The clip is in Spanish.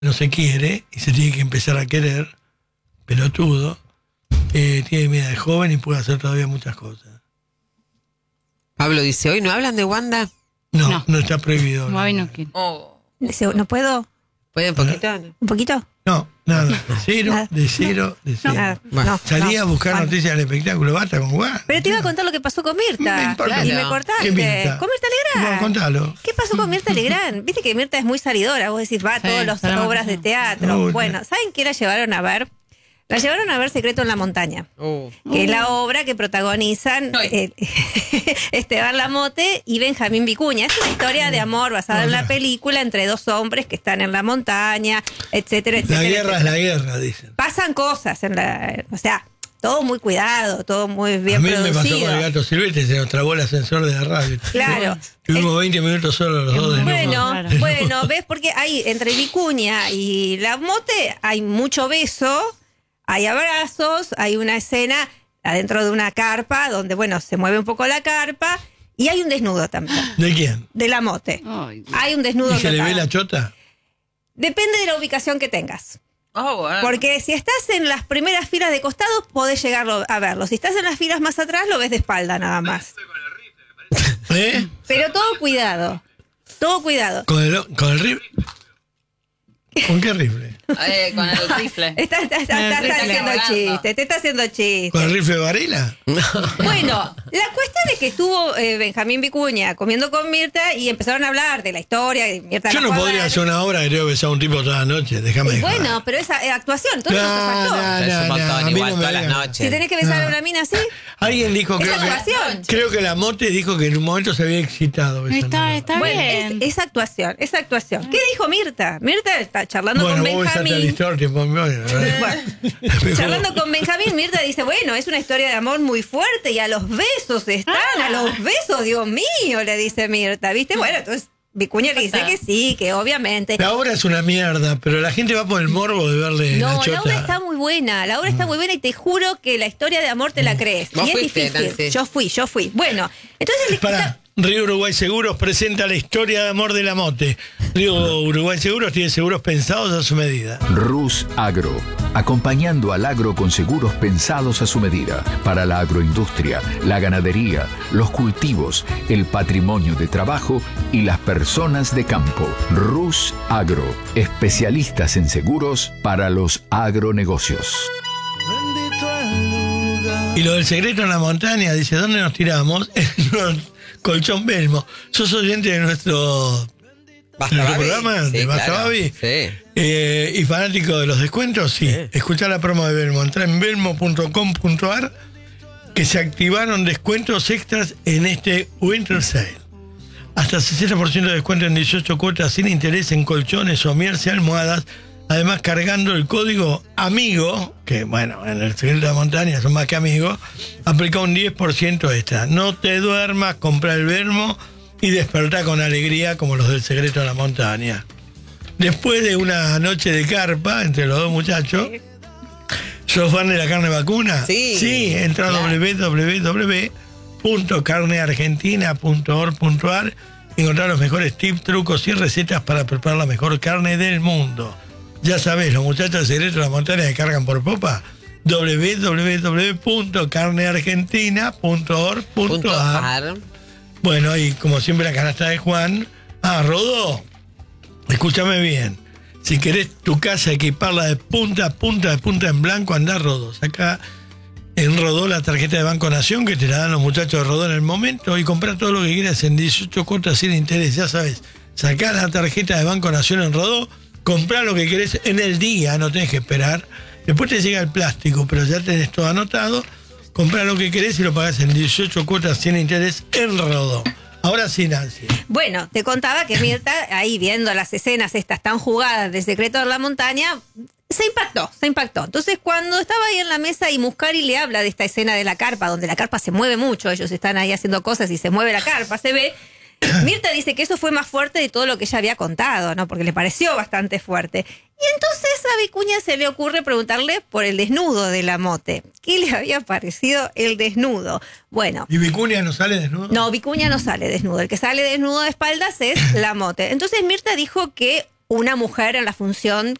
no se quiere y se tiene que empezar a querer, pelotudo, tiene miedo de joven y puede hacer todavía muchas cosas. Pablo dice, ¿hoy no hablan de Wanda? No está prohibido. No, hoy no quiero. ¿No puedo? ¿Puede un poquito? ¿Un poquito? No, nada, de cero. Nada, Bueno, Salí a buscar Bueno. noticias del espectáculo, basta con Wanda. Pero te iba a contar lo que pasó con Mirta. No me importa. Y me cortaste. ¿Qué Mirta? Con Mirta Legrand. Bueno, contalo. ¿Qué pasó con Mirta Legrand? Viste que Mirta es muy salidora. Vos decís, va a Sí, todas las salamos obras de mucho. teatro. No, Bueno, ¿saben qué la llevaron a ver? La llevaron a ver Secreto en la Montaña, que es la obra que protagonizan Esteban Lamote y Benjamín Vicuña. Es una historia de amor basada en la película entre dos hombres que están en la montaña, etcétera, etcétera. La guerra etcétera. es la guerra, dicen. Pasan cosas o sea, todo muy cuidado, todo muy bien A mí producido. me pasó con el gato silvestre, se nos trabó el ascensor de la radio. Claro. Tuvimos 20 minutos solos los dos. Bueno, Claro. bueno, ¿ves? Porque hay entre Vicuña y Lamote hay mucho beso, hay abrazos, hay una escena adentro de una carpa donde, bueno, se mueve un poco la carpa y hay un desnudo también. ¿De quién? De Lamote. Ay, Dios. Hay un desnudo ¿Y se le total. ve la chota? Depende de la ubicación que tengas. Bueno. Porque si estás en las primeras filas de costados, podés llegarlo a verlo. Si estás en las filas más atrás, lo ves de espalda nada más. ¿Eh? Pero todo cuidado. Todo cuidado. ¿Con el rifle? ¿Con qué rifle? Con el rifle. Está haciendo volando. chiste, te está haciendo chiste. ¿Con el rifle de Varela? Bueno, la cuestión es que estuvo Benjamín Vicuña comiendo con Mirta y empezaron a hablar de la historia. Y Mirta Yo la no fue a podría ver. hacer una obra que tengo que besar a un tipo toda la noche. Déjame de joder. Bueno, pero esa actuación, todo eso te faltó. Es un montón, a mí igual no me todas las digan. noches. Si tenés que besar a una mina así, Alguien dijo, es actuación. creo que la Mote dijo que en un momento se había excitado besándola. Está Bueno, bien. es actuación, es actuación. ¿Qué dijo Mirta? Mirta está charlando Bueno, con vos besaste a Benjamín. Listorti, Bueno, charlando con Benjamín, Mirta dice, bueno, es una historia de amor muy fuerte y a los besos están, a los besos, Dios mío, le dice Mirta, ¿viste? Bueno, entonces Vicuña le dice que sí, que obviamente. La obra es una mierda, pero la gente va por el morbo de verle la No, chota. la obra está muy buena, la obra está muy buena y te juro que la historia de amor te la crees. Vos Y es fuiste, difícil. Nancy. Yo fui. Bueno, entonces Pará, Río Uruguay Seguros presenta la historia de amor de la Mote. Río Uruguay Seguros tiene seguros pensados a su medida. Rus Agro, acompañando al agro con seguros pensados a su medida, para la agroindustria, la ganadería, los cultivos, el patrimonio de trabajo y las personas de campo. Rus Agro, especialistas en seguros para los agronegocios. Y lo del secreto en la montaña, dice, ¿dónde nos tiramos? En un colchón Belmo. ¿Sos oyente de nuestro programa de Basta claro. Babi? Sí. ¿Y fanático de los descuentos? Sí. Escuchá la promo de Belmo. Entrá en belmo.com.ar que se activaron descuentos extras en este Winter Sale. Hasta 60% de descuento en 18 cuotas sin interés en colchones, somieres y almohadas. Además, cargando el código AMIGO, que bueno, en el secreto de la montaña son más que amigos, aplica un 10% extra. No te duermas, compra el Belmo y despertá con alegría como los del secreto de la montaña. Después de una noche de carpa entre los dos muchachos, ¿sos fan de la carne vacuna? Sí. Sí, entra a www.carneargentina.org.ar y encontrar los mejores tips, trucos y recetas para preparar la mejor carne del mundo. Ya sabés, los muchachos del secreto de la montaña que cargan por popa, www.carneargentina.org.ar. Bueno, y como siempre la canasta de Juan. Rodó, escúchame bien. Si querés tu casa equiparla de punta a punta en blanco, andá a Rodó. Acá en Rodó la tarjeta de Banco Nación que te la dan los muchachos de Rodó en el momento y comprá todo lo que quieras en 18 cuotas sin interés. Ya sabes, sacá la tarjeta de Banco Nación en Rodó, comprá lo que querés en el día, no tenés que esperar. Después te llega el plástico, pero ya tenés todo anotado. Comprá lo que querés y lo pagás en 18 cuotas sin interés en Rodó. Ahora sí, Nancy. Bueno, te contaba que Mirta, ahí viendo las escenas estas tan jugadas de Secreto de la Montaña, se impactó. Entonces, cuando estaba ahí en la mesa y Muscari le habla de esta escena de la carpa, donde la carpa se mueve mucho, ellos están ahí haciendo cosas y se mueve la carpa, se ve. Mirta dice que eso fue más fuerte de todo lo que ella había contado, ¿no? Porque le pareció bastante fuerte. Y entonces a Vicuña se le ocurre preguntarle por el desnudo de Lamote. ¿Qué le había parecido el desnudo? Bueno. ¿Y Vicuña no sale desnudo? No, Vicuña no sale desnudo. El que sale desnudo de espaldas es Lamote. Entonces Mirta dijo que una mujer en la función